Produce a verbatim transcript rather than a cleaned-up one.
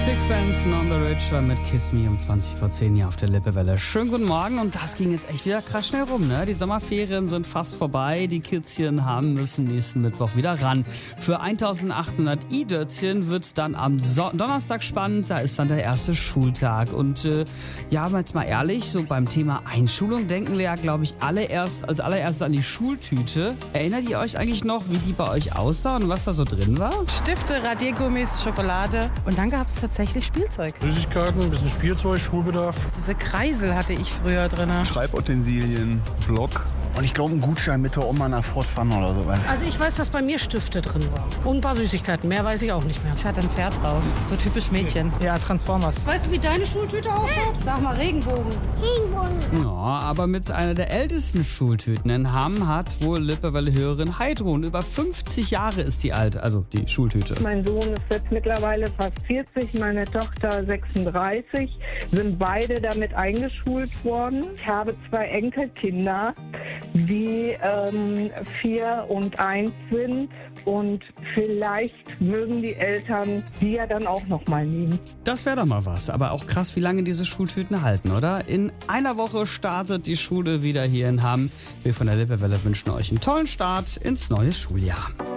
Sixpence on the Ridge mit Kiss Me um zwanzig vor zehn hier auf der Lippewelle. Schönen guten Morgen und das ging jetzt echt wieder krass schnell rum, ne? Die Sommerferien sind fast vorbei, die Kitzchen haben müssen nächsten Mittwoch wieder ran. Für eintausendachthundert I-Dötzchen wird's dann am so- Donnerstag spannend, da ist dann der erste Schultag und äh, ja, jetzt mal ehrlich, so beim Thema Einschulung denken wir ja, glaube ich, alle erst, als allererstes an die Schultüte. Erinnert ihr euch eigentlich noch, wie die bei euch aussah und was da so drin war? Stifte, Radiergummis, Schokolade und dann gab es tatsächlich Spielzeug. Süßigkeiten, ein bisschen Spielzeug, Schulbedarf. Diese Kreisel hatte ich früher drin. Schreibutensilien, Block und ich glaube einen Gutschein mit der Oma nach Fort Fun oder so. Also ich weiß, dass bei mir Stifte drin waren und ein paar Süßigkeiten. Mehr weiß ich auch nicht mehr. Ich hatte ein Pferd drauf, so typisch Mädchen. Ja, Transformers. Weißt du, wie deine Schultüte ausschaut? Sag mal, Regenbogen. Ja, aber mit einer der ältesten Schultüten in Hamm hat wohl Lippewelle-Hörerin Heidrun. Über fünfzig Jahre ist die alt, also die Schultüte. Mein Sohn ist jetzt mittlerweile fast vierzig, meine Tochter sechsunddreißig, sind beide damit eingeschult worden. Ich habe zwei Enkelkinder, die ähm, vier und eins sind und vielleicht mögen die Eltern die ja dann auch noch mal nehmen. Das wäre doch mal was, aber auch krass, wie lange diese Schultüten halten, oder? In einer Woche startet die Schule wieder hier in Hamm. Wir von der Lippewelle wünschen euch einen tollen Start ins neue Schuljahr.